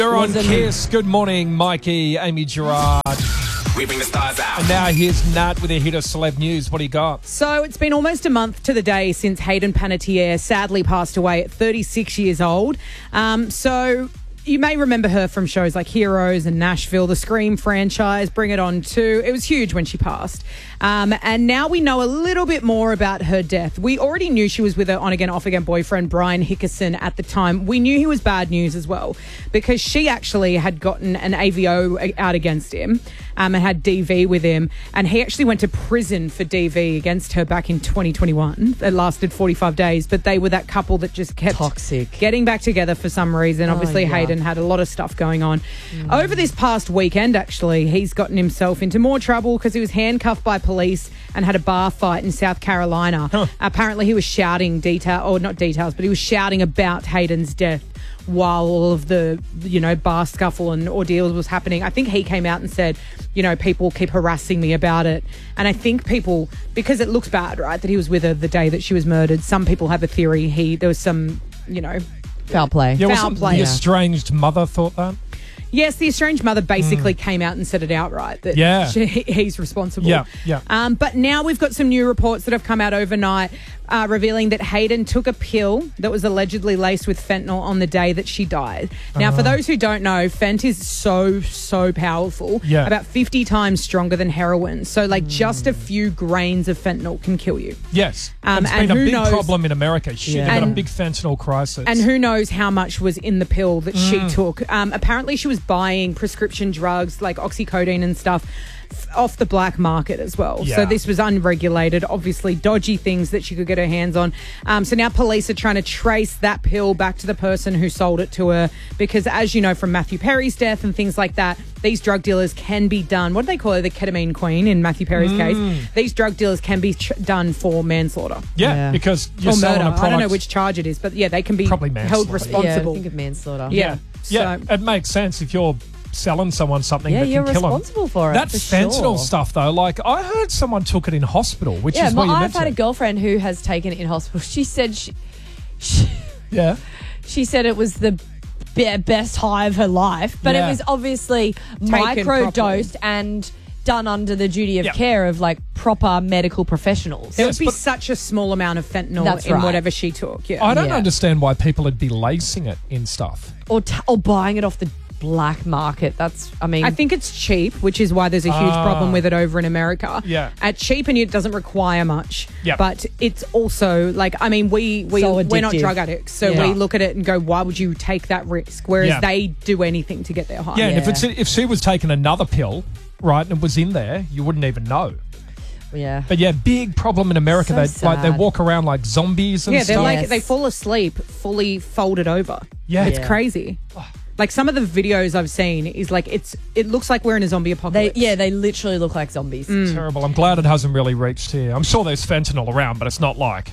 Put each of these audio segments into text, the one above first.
You're on Kiss. Good morning, Mikey, Amy Gerard. We bring the stars out. And now here's Nat with a hit of celeb news. What do you got? So it's been almost a month to the day since Hayden Panettiere sadly passed away at 36 years old. So you may remember her from shows like Heroes and Nashville, the Scream franchise, Bring It On 2. It was huge when she passed. And now we know a little bit more about her death. We already knew she was with her on-again, off-again boyfriend, Brian Hickerson, at the time. We knew he was bad news as well because she actually had gotten an AVO out against him and had DV with him. And he actually went to prison for DV against her back in 2021. It lasted 45 days, but they were that couple that just kept toxic, getting back together for some reason. Obviously, Hayden had a lot of stuff going on. Over this past weekend, actually, he's gotten himself into more trouble because he was handcuffed by police and had a bar fight in South Carolina. Apparently, he was shouting but he was shouting about Hayden's death while all of the, bar scuffle and ordeals was happening. I think he came out and said, people keep harassing me about it. And I think people, because it looks bad, right, that he was with her the day that she was murdered, some people have a theory there was some, foul play. Yeah, foul play. The estranged mother thought that? Yes, the estranged mother basically came out and said it outright that he's responsible. Yeah. But now we've got some new reports that have come out overnight revealing that Hayden took a pill that was allegedly laced with fentanyl on the day that she died. Now, for those who don't know, fent is so powerful, about 50 times stronger than heroin. So, just a few grains of fentanyl can kill you. Yes. It's been a big problem in America. They've got a big fentanyl crisis. And who knows how much was in the pill that she took. Apparently, she was buying prescription drugs like oxycodone and stuff off the black market as well. So this was unregulated, obviously dodgy things that she could get her hands on. So now police are trying to trace that pill back to the person who sold it to her because, as you know from Matthew Perry's death and things like that, these drug dealers can be done. What do they call her? The ketamine queen in Matthew Perry's case. These drug dealers can be done for manslaughter. Yeah, because you're or selling murder. a product. I don't know which charge it is, but they can be held responsible. Yeah, I think of manslaughter. Yeah, it makes sense if you're selling someone something that can kill them. You're responsible for it. That fentanyl stuff, though, I heard someone took it in hospital, which is what you mentioned. I've had a girlfriend who has taken it in hospital. She said she said it was the best high of her life, but it was obviously micro-dosed and done under the duty of care of proper medical professionals. There would be such a small amount of fentanyl in whatever she took. Yeah. I don't understand why people would be lacing it in stuff. Or buying it off the black market. I think it's cheap, which is why there's a huge problem with it over in America. Yeah. At cheap, and it doesn't require much. Yep. But it's also we're not drug addicts, so we look at it and go, why would you take that risk? Whereas they do anything to get their high. Yeah, and if she was taking another pill, right, and it was in there, you wouldn't even know. Yeah. But big problem in America. They walk around like zombies and stuff. Yeah, they fall asleep fully folded over. Yeah. It's crazy. Some of the videos I've seen is it looks like we're in a zombie apocalypse. They literally look like zombies. Terrible. I'm glad it hasn't really reached here. I'm sure there's fentanyl around, but it's not like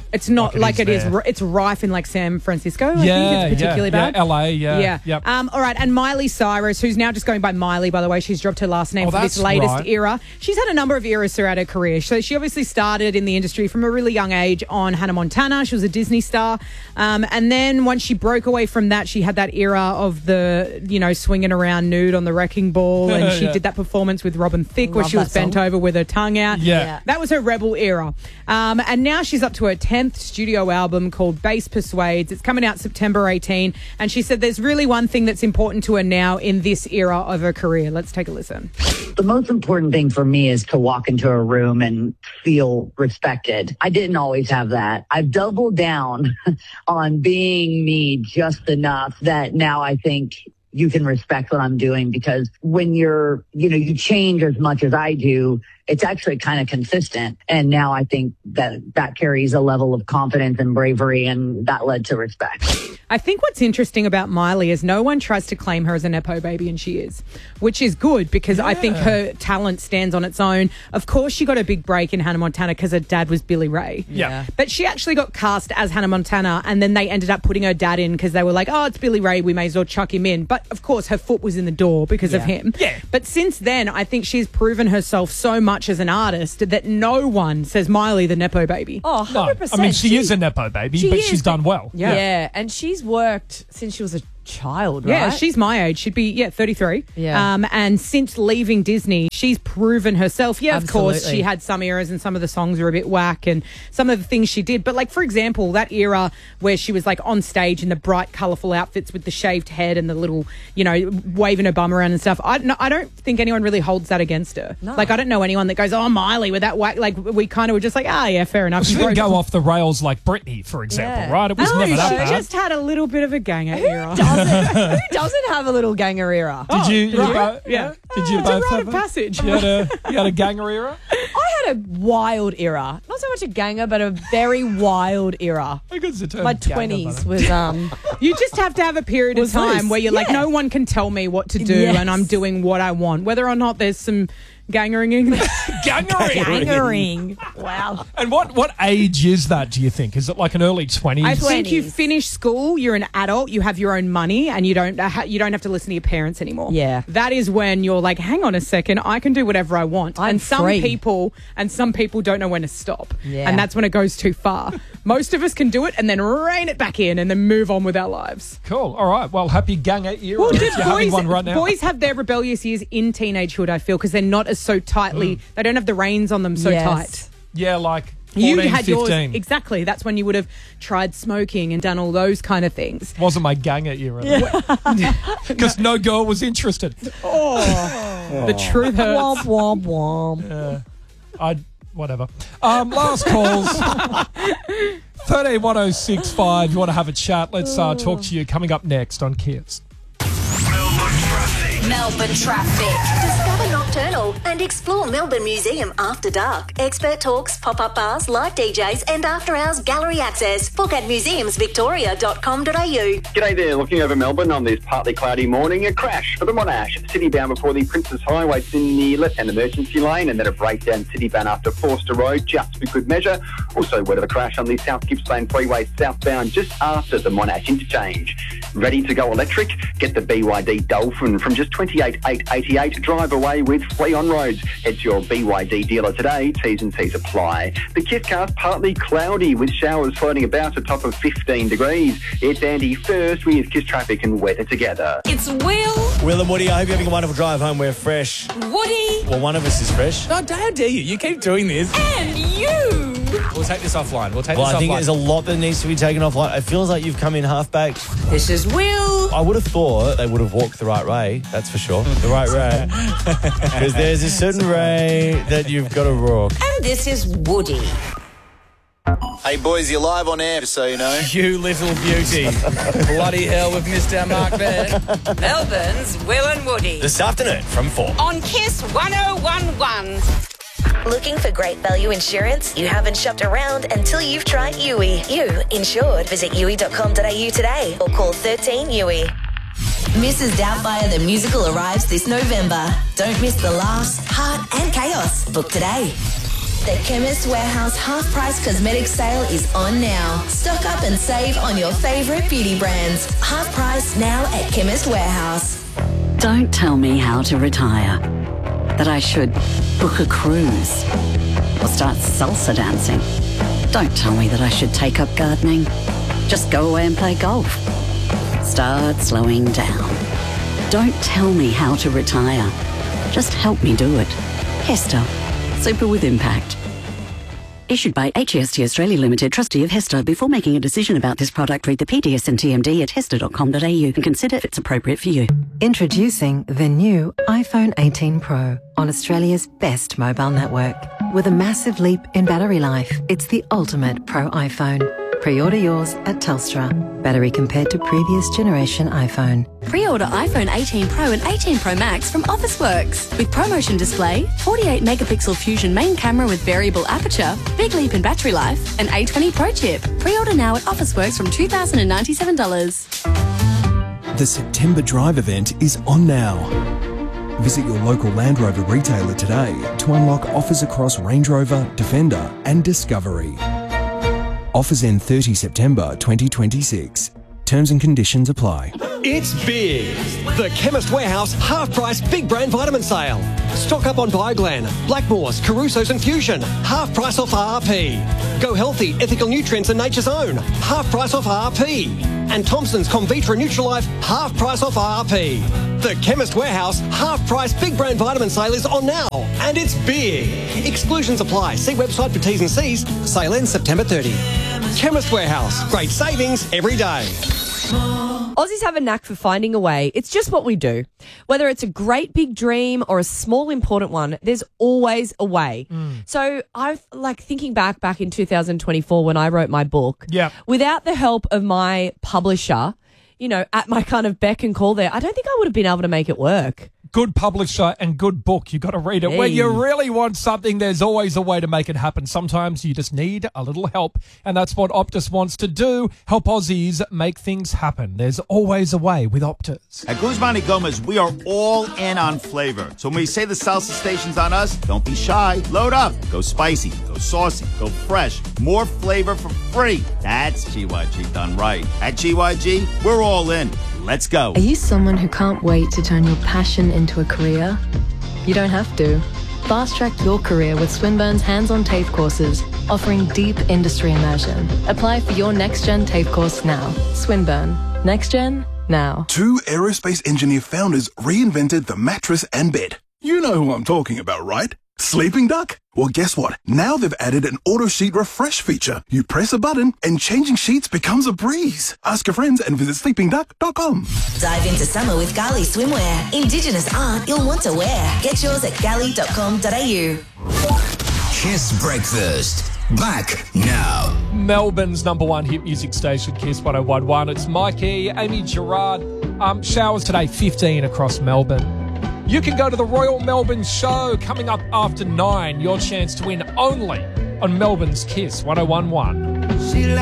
it is. It's rife in San Francisco. I think it's particularly bad. LA. Yeah. Yep. All right. And Miley Cyrus, who's now just going by Miley, by the way, she's dropped her last name for this latest era. She's had a number of eras throughout her career. So she obviously started in the industry from a really young age on Hannah Montana. She was a Disney star, and then once she broke away from that, she had that era of the swinging around nude on the wrecking ball, and she did that performance with Robin Thicke where she was bent over with her tongue out. Yeah. That was her rebel era. And now she's up to her 10th studio album called Bass Persuades. It's coming out September 18, and she said there's really one thing that's important to her now in this era of her career. Let's take a listen. The most important thing for me is to walk into a room and feel respected. I didn't always have that. I've doubled down on being me just enough that now I think you can respect what I'm doing, because when you change as much as I do, it's actually kind of consistent. And now I think that carries a level of confidence and bravery, and that led to respect. I think what's interesting about Miley is no one tries to claim her as a Nepo baby, and she is, which is good because I think her talent stands on its own. Of course, she got a big break in Hannah Montana because her dad was Billy Ray. Yeah. But she actually got cast as Hannah Montana, and then they ended up putting her dad in because they were like, oh, it's Billy Ray, we may as well chuck him in. But of course, her foot was in the door because of him. Yeah. But since then, I think she's proven herself so much as an artist that no one says Miley the Nepo baby. Oh, 100%. I mean, she is a Nepo baby, but she's done well. Yeah. And she's worked since she was a child, right? Yeah, she's my age. She'd be, 33. Yeah. And since leaving Disney, she's proven herself. Yeah, Absolutely. of course, she had some eras and some of the songs were a bit whack and some of the things she did. But, like, for example, that era where she was, like, on stage in the bright, colourful outfits with the shaved head and the little, waving her bum around and stuff. I don't think anyone really holds that against her. No. Like, I don't know anyone that goes, oh, Miley with that whack. Like, we kind of were just like, yeah, fair enough. She didn't go off the rails like Britney, for example, Yeah. right? It was never that she bad. just had a little bit of a ganger era. Who doesn't have a little ganger era? Did you? right? Yeah. Did you It's a both rite have of passage. You had a ganger era? I had a wild era. Not so much a ganger, but a very wild era. I guess the term My ganger, 20s but- was You just have to have a period of Was time loose. where you're like, Yeah. no one can tell me what to do Yes. and I'm doing what I want. Whether or not there's some gangering in there. gangering. Wow. And what age is that, do you think? Is it like an early 20s? I think you 20s. finish school, you're an adult, you have your own money, and you don't have to listen to your parents anymore. Yeah. That is when you're like, hang on a second, I can do whatever I want. I'm and some free. people don't know when to stop. Yeah. And that's when it goes too far. Most of us can do it and then rein it back in and then move on with our lives. Cool. All right. Well, happy ganger era. Well, if dude, you're having one right now. boys have their rebellious years in teenagehood, I feel, because they're not as so tightly, they don't have the reins on them so Yes. tight. Yeah, like 14, You had 15. yours, exactly. That's when you would have tried smoking and done all those kind of things. Wasn't my ganger era. Because no girl was interested. The truth hurts. Womp, womp, womp. Whatever. Last calls. 131065. You want to have a chat? Let's talk to you coming up next on Kids. Melbourne traffic. Discover Nocturnal and explore Melbourne Museum after dark. Expert talks, pop-up bars, live DJs and after-hours gallery access. Book at museumsvictoria.com.au. G'day there, looking over Melbourne on this partly cloudy morning. A crash for the Monash, city-bound before the Princess Highway. It's in the left-hand emergency lane, and then a breakdown city-bound after Forster Road, just for good measure. Also, word of a crash on the South Gippsland Freeway southbound, just after the Monash interchange. Ready to go electric? Get the BYD Dolphin from just $28,888. Drive away with free on roads. Head to your BYD dealer today. T's and C's apply. The KISS partly cloudy with showers floating about a top of 15 degrees. It's Andy first with KISS traffic and weather together. It's Will, Will and Woody, I hope you're having a wonderful drive home. We're fresh. Woody, Well, one of us is fresh. Oh, how dare you? You keep doing this. and you. We'll take this offline. Well, I think there's a lot that needs to be taken offline. It feels like you've come in half-baked. This is Will. I would have thought they would have walked the right way, that's for sure. The right way. Because there's a certain way that you've got to walk. And this is Woody. Hey boys, you're live on air, so you know. You little beauty. Bloody hell, we've missed our mark there. Melbourne's Will and Woody. This afternoon from 4. On KISS 1011. Looking for great value insurance? You haven't shopped around until you've tried Yui. You insured. Visit yui.com.au today or call 13 Yui. Mrs. Doubtfire the musical arrives this November. Don't miss the laughs, heart and chaos. Book today. The Chemist Warehouse half-price cosmetic sale is on now. Stock up and save on your favourite beauty brands. Half price now at Chemist Warehouse. Don't tell me how to retire. That I should book a cruise or start salsa dancing. Don't tell me that I should take up gardening. Just go away and play golf. Start slowing down. Don't tell me how to retire. Just help me do it. Hester. Super with impact. Issued by HEST Australia Limited, trustee of Hester. Before making a decision about this product, read the PDS and TMD at hester.com.au and consider if it's appropriate for you. Introducing the new iPhone 18 Pro on Australia's best mobile network. With a massive leap in battery life, it's the ultimate Pro iPhone. Pre-order yours at Telstra. Battery compared to previous generation iPhone. Pre-order iPhone 18 Pro and 18 Pro Max from Officeworks. With ProMotion display, 48 megapixel Fusion main camera with variable aperture, big leap in battery life, and A20 Pro chip. Pre-order now at Officeworks from $2,097. The September Drive event is on now. Visit your local Land Rover retailer today to unlock offers across Range Rover, Defender and Discovery. Offers end 30 September 2026. Terms and conditions apply. It's big. The Chemist Warehouse half-price big brand vitamin sale. Stock up on Bioglan, Blackmores, Caruso's and Fusion. Half price off RP. Go healthy, ethical nutrients and nature's own. Half price off RP. And Thompson's Comvitra Nutrilife, half price off RRP. The Chemist Warehouse half price big brand vitamin sale is on now. And it's big. Exclusions apply. See website for T's and C's. Sale ends September 30. Chemist Warehouse. Great savings every day. Aussies have a knack for finding a way. It's just what we do. Whether it's a great big dream or a small important one, there's always a way. So I've thinking back in 2024 when I wrote my book. Yeah. Without the help of my publisher, at my kind of beck and call there, I don't think I would have been able to make it work. Good publisher and good book. You got to read it. When you really want something, there's always a way to make it happen. Sometimes you just need a little help, and that's what Optus wants to do. Help Aussies make things happen. There's always a way with Optus. At Guzman y Gomez, we are all in on flavor. So when we say the salsa station's on us, don't be shy. Load up. Go spicy. Go saucy. Go fresh. More flavor for free. That's GYG done right. At GYG, we're all in. Let's go. Are you someone who can't wait to turn your passion into a career? You don't have to. Fast track your career with Swinburne's hands-on TAFE courses, offering deep industry immersion. Apply for your next-gen TAFE course now. Swinburne. Next gen, now. 2 aerospace engineer founders reinvented the mattress and bed. You know who I'm talking about, right? Sleeping Duck? Well, guess what? Now they've added an auto sheet refresh feature. You press a button and changing sheets becomes a breeze. Ask your friends and visit sleepingduck.com. Dive into summer with Gali Swimwear. Indigenous art you'll want to wear. Get yours at gali.com.au. Kiss Breakfast. Back now. Melbourne's #1 hit music station, Kiss 101.1. It's Mikey, Amy Gerard. Showers today, 15 across Melbourne. You can go to the Royal Melbourne Show coming up after 9. Your chance to win only on Melbourne's Kiss 101.1.